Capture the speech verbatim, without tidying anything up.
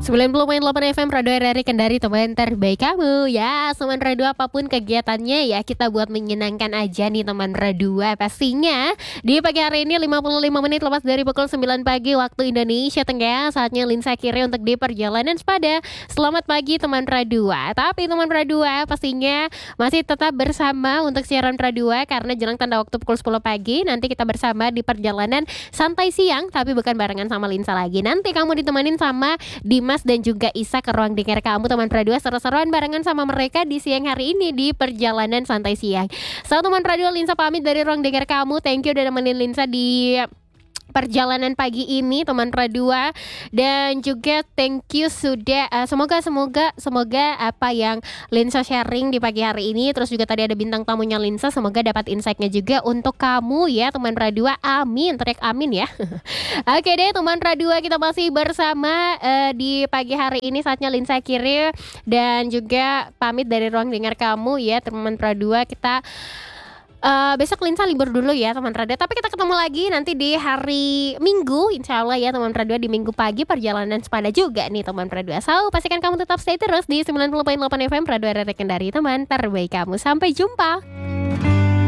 sembilan puluh koma delapan F M Radio R R I Kendari, teman terbaik kamu. Ya, teman radio apapun kegiatannya ya kita buat menyenangkan aja nih teman radio. Pastinya di pagi hari ini lima puluh lima menit lepas dari pukul sembilan pagi waktu Indonesia Tengah. Saatnya Linsa kiri untuk di perjalanan sepada. Selamat pagi teman radio. Tapi teman radio pastinya masih tetap bersama untuk siaran radio karena jelang tanda waktu pukul sepuluh pagi nanti kita bersama di perjalanan santai siang, tapi bukan barengan sama Linsa lagi. Nanti kamu ditemanin sama Dimas dan juga Isa ke ruang dengar kamu teman radio, seru-seruan barengan sama mereka di siang hari ini di perjalanan santai siang. So teman radio, Linsa pamit dari ruang dengar kamu. Thank you udah nemenin Linsa di perjalanan pagi ini teman radio, dan juga thank you sudah uh, semoga semoga semoga apa yang Linsa sharing di pagi hari ini, terus juga tadi ada bintang tamunya Linsa, semoga dapat insight-nya juga untuk kamu ya teman radio. Amin, teriak amin ya. Oke deh teman radio, kita masih bersama uh, di pagi hari ini. Saatnya Linsa kiri dan juga pamit dari ruang dengar kamu ya teman radio. Kita Uh, besok Linsa libur dulu ya teman radio, tapi kita ketemu lagi nanti di hari Minggu insya Allah ya teman radio, di Minggu pagi perjalanan sepada juga nih teman radio. So pastikan kamu tetap stay terus di sembilan puluh koma delapan F M Radio R R I Kendari, teman terbaik kamu. Sampai jumpa.